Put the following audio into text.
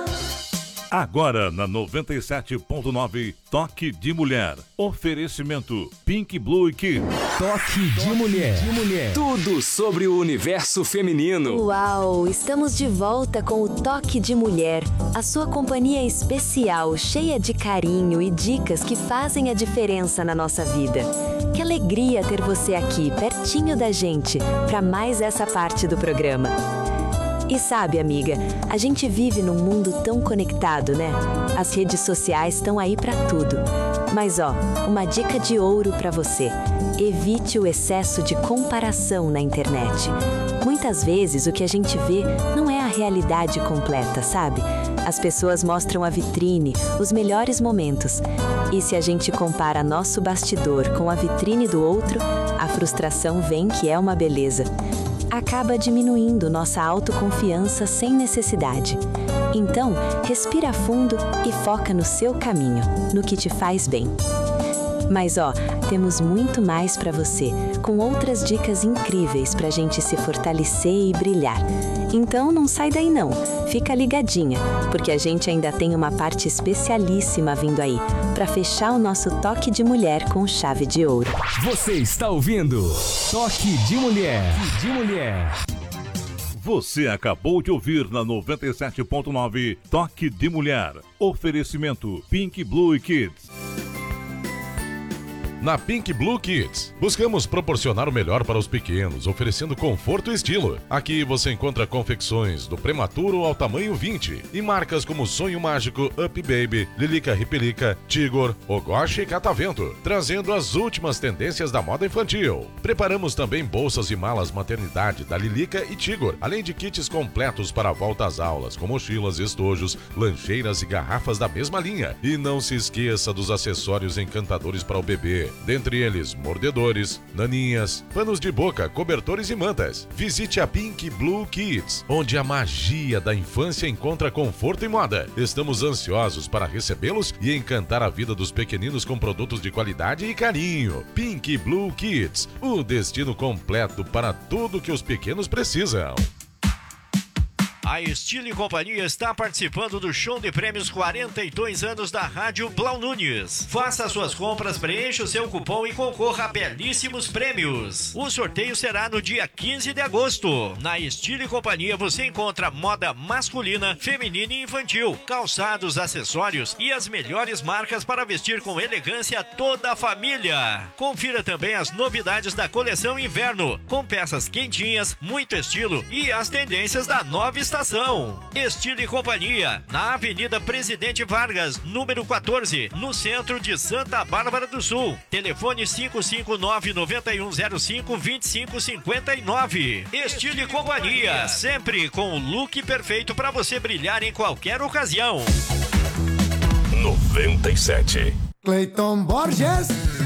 Agora na 97.9, Toque de Mulher. Oferecimento Pink Blue Kids. Toque de Mulher. Tudo sobre o universo feminino. Uau, estamos de volta com o Toque de Mulher, a sua companhia especial, cheia de carinho e dicas que fazem a diferença na nossa vida. Que alegria ter você aqui, pertinho da gente, para mais essa parte do programa. E sabe, amiga, a gente vive num mundo tão conectado, né? As redes sociais estão aí para tudo. Mas ó, uma dica de ouro para você. Evite o excesso de comparação na internet. Muitas vezes o que a gente vê não é a realidade completa, sabe? As pessoas mostram a vitrine, os melhores momentos. E se a gente compara nosso bastidor com a vitrine do outro, a frustração vem que é uma beleza. Acaba diminuindo nossa autoconfiança sem necessidade. Então, respira fundo e foca no seu caminho, no que te faz bem. Mas ó, temos muito mais para você, com outras dicas incríveis pra gente se fortalecer e brilhar. Então não sai daí não, fica ligadinha, porque a gente ainda tem uma parte especialíssima vindo aí, pra fechar o nosso Toque de Mulher com chave de ouro. Você está ouvindo Toque de Mulher. Você acabou de ouvir na 97.9, Toque de Mulher. Oferecimento Pink Blue Kids. Na Pink Blue Kids, buscamos proporcionar o melhor para os pequenos, oferecendo conforto e estilo. Aqui você encontra confecções do prematuro ao tamanho 20 e marcas como Sonho Mágico, Up Baby, Lilica Ripelica, Tigor, Ogoshi e Catavento, trazendo as últimas tendências da moda infantil. Preparamos também bolsas e malas maternidade da Lilica e Tigor, além de kits completos para a volta às aulas, com mochilas, estojos, lancheiras e garrafas da mesma linha. E não se esqueça dos acessórios encantadores para o bebê. Dentre eles, mordedores, naninhas, panos de boca, cobertores e mantas. Visite a Pink Blue Kids, onde a magia da infância encontra conforto e moda. Estamos ansiosos para recebê-los e encantar a vida dos pequeninos com produtos de qualidade e carinho. Pink Blue Kids, o destino completo para tudo que os pequenos precisam. A Estilo e Companhia está participando do show de prêmios 42 anos da Rádio Blau Nunes. Faça suas compras, preencha o seu cupom e concorra a belíssimos prêmios. O sorteio será no dia 15 de agosto. Na Estilo e Companhia você encontra moda masculina, feminina e infantil, calçados, acessórios e as melhores marcas para vestir com elegância toda a família. Confira também as novidades da coleção inverno, com peças quentinhas, muito estilo e as tendências da nova estação. Estilo e Companhia, na Avenida Presidente Vargas, número 14, no centro de Santa Bárbara do Sul. Telefone 559-9105-2559. Estilo e Companhia, sempre com o look perfeito para você brilhar em qualquer ocasião. 97. Cleiton Borges.